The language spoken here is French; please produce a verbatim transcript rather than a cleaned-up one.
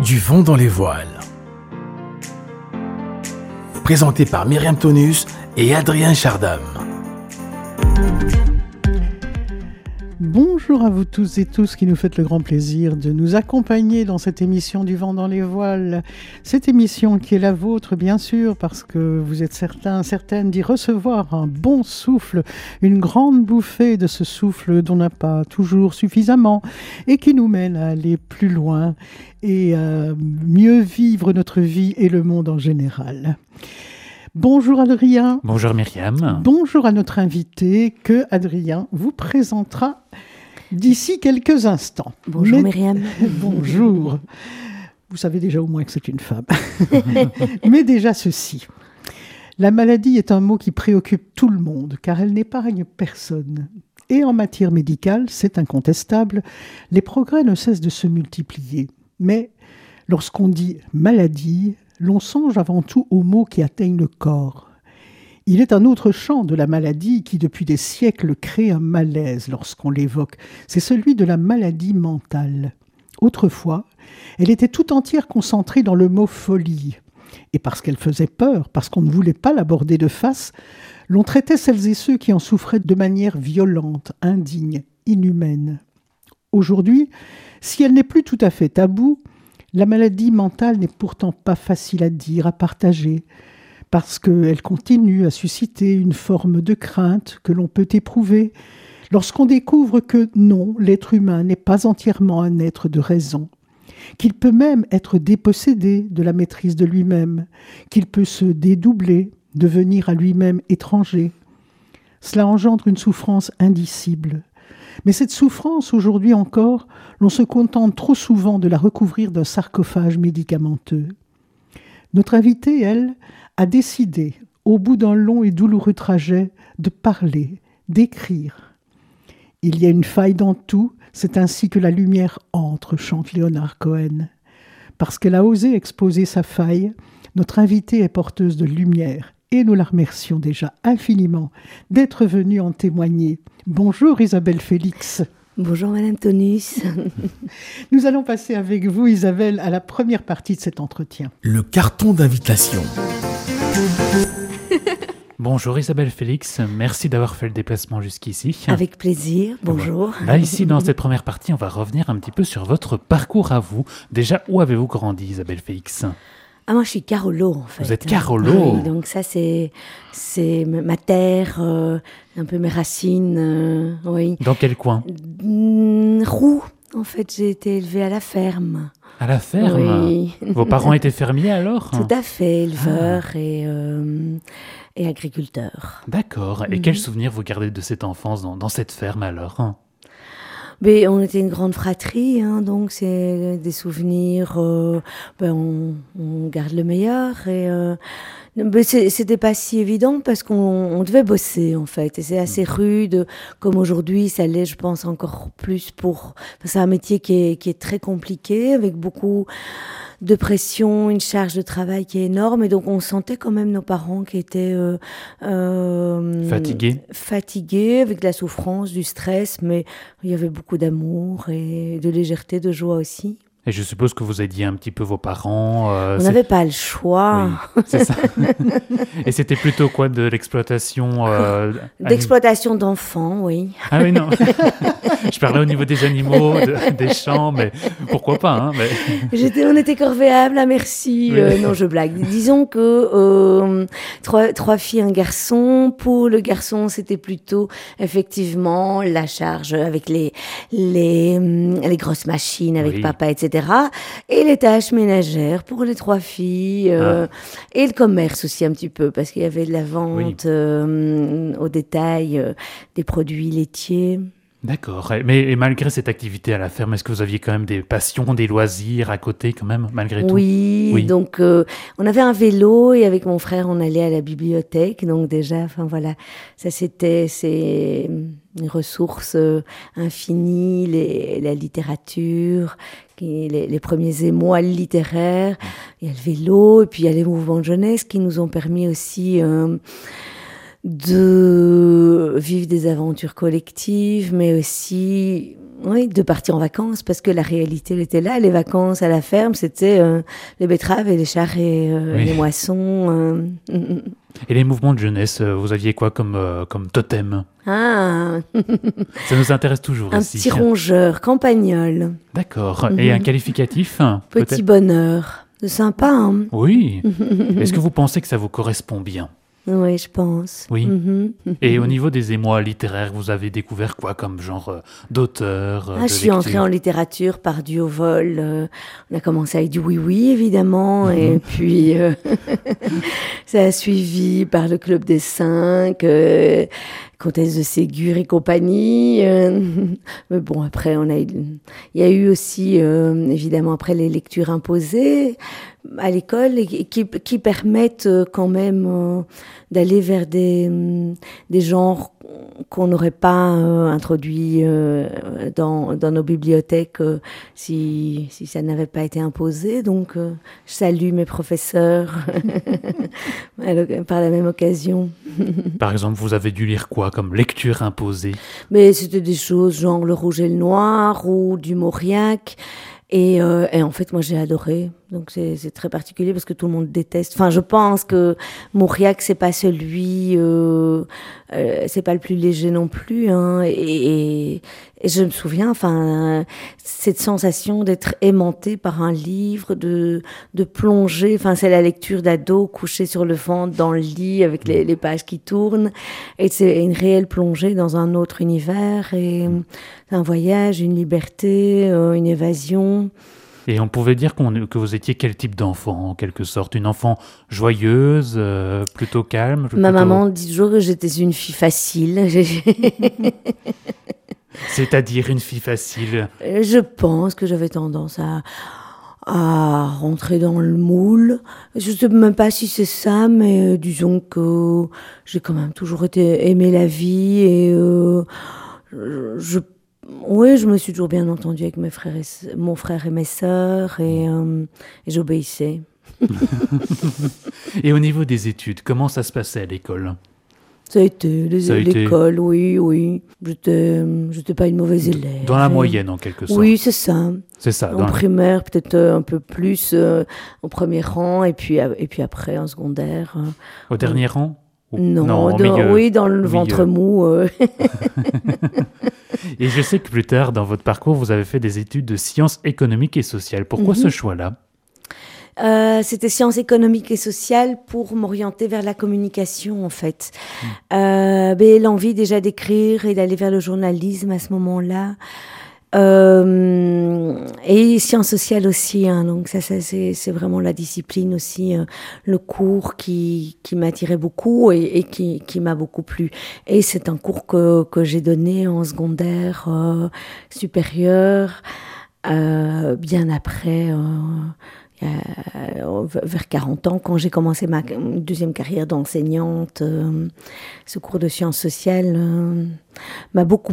Du vent dans les voiles. Présenté par Myriam Tonus et Adrien Chardam. Bonjour à vous tous et tous qui nous faites le grand plaisir de nous accompagner dans cette émission du vent dans les voiles. Cette émission qui est la vôtre, bien sûr, parce que vous êtes certains, certaines d'y recevoir un bon souffle, une grande bouffée de ce souffle dont on n'a pas toujours suffisamment et qui nous mène à aller plus loin et à mieux vivre notre vie et le monde en général. Bonjour Adrien. Bonjour Myriam. Bonjour à notre invité que Adrien vous présentera d'ici quelques instants. Bonjour Mais... Myriam. Bonjour. Vous savez déjà au moins que c'est une femme. Mais déjà ceci. La maladie est un mot qui préoccupe tout le monde car elle n'épargne personne. Et en matière médicale, c'est incontestable, les progrès ne cessent de se multiplier. Mais lorsqu'on dit maladie, l'on songe avant tout aux maux qui atteignent le corps. Il est un autre champ de la maladie qui, depuis des siècles, crée un malaise lorsqu'on l'évoque. C'est celui de la maladie mentale. Autrefois, elle était tout entière concentrée dans le mot folie. Et parce qu'elle faisait peur, parce qu'on ne voulait pas l'aborder de face, l'on traitait celles et ceux qui en souffraient de manière violente, indigne, inhumaine. Aujourd'hui, si elle n'est plus tout à fait taboue, la maladie mentale n'est pourtant pas facile à dire, à partager, parce qu'elle continue à susciter une forme de crainte que l'on peut éprouver lorsqu'on découvre que non, l'être humain n'est pas entièrement un être de raison, qu'il peut même être dépossédé de la maîtrise de lui-même, qu'il peut se dédoubler, devenir à lui-même étranger. Cela engendre une souffrance indicible. Mais cette souffrance, aujourd'hui encore, l'on se contente trop souvent de la recouvrir d'un sarcophage médicamenteux. Notre invitée, elle, a décidé, au bout d'un long et douloureux trajet, de parler, d'écrire. Il y a une faille dans tout, c'est ainsi que la lumière entre, chante Leonard Cohen. Parce qu'elle a osé exposer sa faille, notre invitée est porteuse de lumière. Et nous la remercions déjà infiniment d'être venue en témoigner. Bonjour Isabelle Félix. Bonjour Madame Tonus. Nous allons passer avec vous Isabelle à la première partie de cet entretien. Le carton d'invitation. Bonjour Isabelle Félix, merci d'avoir fait le déplacement jusqu'ici. Avec plaisir, bonjour. Là ici dans cette première partie, on va revenir un petit peu sur votre parcours à vous. Déjà, où avez-vous grandi Isabelle Félix ? Ah, moi, je suis Carolo, en fait. Vous êtes Carolo ? Oui, donc ça, c'est, c'est ma terre, euh, un peu mes racines, euh, oui. Dans quel coin ? Mmh, Roux, en fait, j'ai été élevée à la ferme. À la ferme ? Oui. Vos parents étaient fermiers alors ? Tout à fait, éleveurs ah. et, euh, et agriculteurs. D'accord. Et mmh. quels souvenirs vous gardez de cette enfance dans, dans cette ferme alors ? Mais on était une grande fratrie, hein, donc c'est des souvenirs, euh, ben on, on garde le meilleur. Et euh, mais c'était pas si évident parce qu'on on devait bosser en fait. Et c'est assez rude, comme aujourd'hui, ça l'est, je pense, encore plus pour... C'est un métier qui est, qui est très compliqué, avec beaucoup de pression, une charge de travail qui est énorme. Et donc on sentait quand même nos parents qui étaient... Euh, euh, fatigués. Fatigués, avec de la souffrance, du stress, mais il y avait beaucoup d'amour et de légèreté, de joie aussi. Et je suppose que vous aidiez un petit peu vos parents. Euh, On n'avait pas le choix. Oui, c'est ça. Et c'était plutôt quoi, de l'exploitation euh, D'exploitation anim... d'enfants, oui. Ah oui, non. Je parlais au niveau des animaux, de, des champs, mais pourquoi pas, hein, mais... J'étais, on était corvéables, à merci. Oui. Euh, non, je blague. Disons que euh, trois, trois filles, un garçon. Pour le garçon, c'était plutôt effectivement la charge avec les, les, les grosses machines, avec oui. papa, et cetera. Et les tâches ménagères pour les trois filles. Euh, ah. Et le commerce aussi un petit peu, parce qu'il y avait de la vente oui. euh, au détail euh, des produits laitiers. D'accord. Mais et malgré cette activité à la ferme, est-ce que vous aviez quand même des passions, des loisirs à côté quand même, malgré tout ? Oui, oui. donc euh, on avait un vélo et avec mon frère, on allait à la bibliothèque. Donc déjà, enfin voilà, ça c'était c'est une ressource euh, infinie, les, la littérature, qui, les, les premiers émois littéraires. Il y a le vélo et puis il y a les mouvements de jeunesse qui nous ont permis aussi... Euh, de vivre des aventures collectives, mais aussi oui, de partir en vacances, parce que la réalité elle était là. Les vacances à la ferme, c'était euh, les betteraves et les charrets, euh, Oui. les moissons. Euh... Et les mouvements de jeunesse, euh, vous aviez quoi comme, euh, comme totem? Ah, Ça nous intéresse toujours un ici. petit rongeur, campagnol, D'accord. Mhm. Et un qualificatif petit peut-être? bonheur. C'est sympa, hein? Oui. Est-ce que vous pensez que ça vous correspond bien? Oui, je pense. Oui. Mhm. Et au niveau des émois littéraires, vous avez découvert quoi comme genre euh, d'auteur, euh, Ah, de je suis lecture? entrée en littérature par du au vol. euh, on a commencé avec du oui-oui, évidemment. Mhm. Et puis, euh, ça a suivi par le Club des Cinq, euh, Comtesse de Ségur et compagnie. euh, mais bon, après, on a eu, il y a eu aussi, euh, évidemment, après les lectures imposées à l'école et qui, qui permettent euh, quand même euh, d'aller vers des, hum, des genres qu'on n'aurait pas euh, introduits euh, dans, dans nos bibliothèques euh, si, si ça n'avait pas été imposé. Donc, euh, je salue mes professeurs à l'oc- par la même occasion. Par exemple, vous avez dû lire quoi comme lecture imposée? Mais c'était des choses genre Le Rouge et le Noir ou du Mauriac. Et, euh, et en fait, moi, j'ai adoré. Donc, c'est c'est très particulier parce que tout le monde déteste. Enfin, je pense que Mauriac, c'est pas celui, euh, euh, c'est pas le plus léger non plus. Hein. Et, et, et je me souviens, enfin, euh, cette sensation d'être aimanté par un livre, de de plonger. Enfin, c'est la lecture d'ado couché sur le ventre dans le lit avec les, les pages qui tournent. Et c'est une réelle plongée dans un autre univers. Et euh, un voyage, une liberté, euh, une évasion. Et on pouvait dire qu'on, que vous étiez quel type d'enfant, en quelque sorte? Une enfant joyeuse, euh, plutôt calme? Ma plutôt- maman dit toujours que j'étais une fille facile. C'est-à-dire une fille facile. Je pense que j'avais tendance à, à rentrer dans le moule. Je ne sais même pas si c'est ça, mais euh, disons que j'ai quand même toujours été aimé la vie et euh, je, oui, je me suis toujours bien entendue avec mes frères et, mon frère et mes sœurs et, euh, et j'obéissais. Et au niveau des études, comment ça se passait à l'école? Ça a été les- Ça a été- l'école, oui, oui. J'étais, j'étais pas une mauvaise élève. Dans la Et- moyenne, en quelque sorte. Oui, c'est ça. C'est ça. En dans la- primaire, peut-être euh, un peu plus euh, au premier rang, et puis, euh, et puis après en secondaire. euh. Au dernier rang? Ou- Non, au dans- milieu. oui, dans le Au ventre milieu. mou. euh. Et je sais que plus tard, dans votre parcours, vous avez fait des études de sciences économiques et sociales. Pourquoi Mhm. ce choix-là? Euh, c'était sciences économiques et sociales pour m'orienter vers la communication, en fait. Euh, ben, l'envie déjà d'écrire et d'aller vers le journalisme à ce moment-là. Euh, et sciences sociales aussi, hein, donc ça, ça c'est, c'est vraiment la discipline aussi, euh, le cours qui, qui m'attirait beaucoup et, et qui, qui m'a beaucoup plu. Et c'est un cours que, que j'ai donné en secondaire euh, supérieur, euh, bien après, euh, il y a, euh, vers quarante ans, quand j'ai commencé ma deuxième carrière d'enseignante. Euh, ce cours de sciences sociales euh, m'a beaucoup